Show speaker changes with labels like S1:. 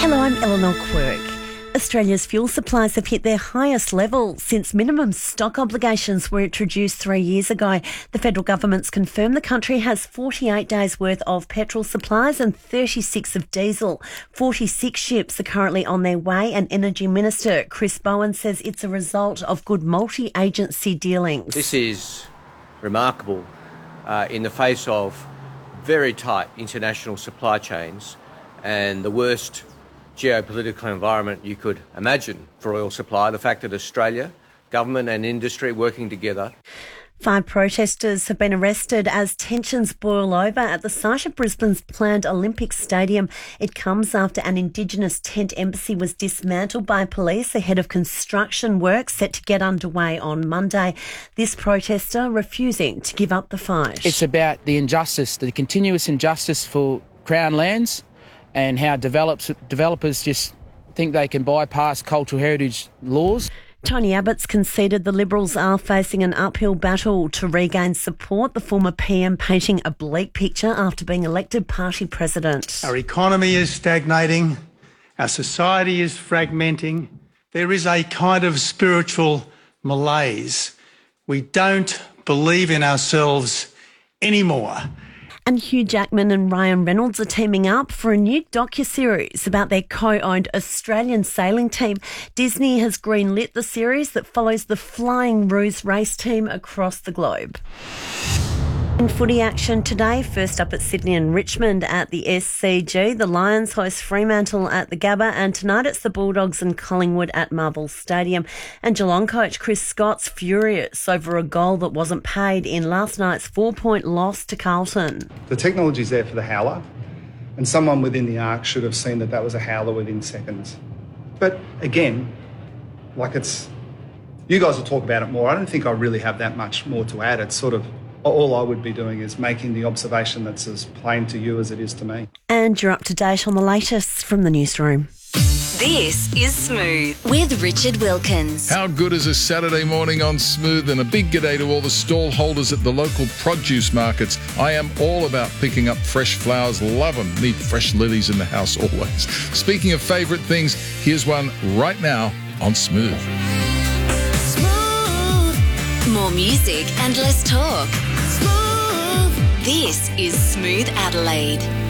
S1: Hello, I'm Eleanor Quirk. Australia's fuel supplies have hit their highest level since minimum stock obligations were introduced 3 years ago. The federal government's confirmed the country has 48 days' worth of petrol supplies and 36 of diesel. 46 ships are currently on their way, and Energy Minister Chris Bowen says it's a result of good multi-agency dealings.
S2: This is remarkable in the face of very tight international supply chains and the worst geopolitical environment you could imagine for oil supply. The fact that Australia, government and industry working together.
S1: 5 protesters have been arrested as tensions boil over at the site of Brisbane's planned Olympic Stadium. It comes after an Indigenous tent embassy was dismantled by police ahead of construction work set to get underway on Monday. This protester refusing to give up the fight.
S3: It's about the injustice, the continuous injustice for Crown lands, and how developers just think they can bypass cultural heritage laws.
S1: Tony Abbott's conceded the Liberals are facing an uphill battle to regain support, the former PM painting a bleak picture after being elected party president.
S4: Our economy is stagnating, our society is fragmenting, there is a kind of spiritual malaise. We don't believe in ourselves anymore.
S1: And Hugh Jackman and Ryan Reynolds are teaming up for a new docuseries about their co-owned Australian sailing team. Disney has greenlit the series that follows the Flying Roos race team across the globe. In footy action today, first up at Sydney and Richmond at the SCG. The Lions host Fremantle at the Gabba, and tonight it's the Bulldogs and Collingwood at Marvel Stadium. And Geelong coach Chris Scott's furious over a goal that wasn't paid in last night's 4-point loss to Carlton.
S5: The technology's there for the howler, and someone within the arc should have seen that was a howler within seconds. But again, you guys will talk about it more. I don't think I really have that much more to add. It's sort of all I would be doing is making the observation that's as plain to you as it is to me.
S1: And you're up to date on the latest from the newsroom.
S6: This is Smooth with Richard Wilkins.
S7: How good is a Saturday morning on Smooth? And a big g'day to all the stall holders at the local produce markets. I am all about picking up fresh flowers. Love them. Need fresh lilies in the house always. Speaking of favourite things, here's one right now on Smooth.
S6: More music and less talk. Smooth. This is Smooth Adelaide.